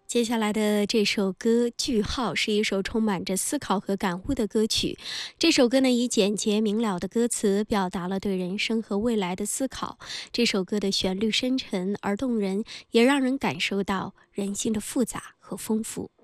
接下来的这首歌《句号》是一首充满着思考和感悟的歌曲。这首歌呢，以简洁明了的歌词表达了对人生和未来的思考。这首歌的旋律深沉而动人，也让人感受到人性的复杂和丰富。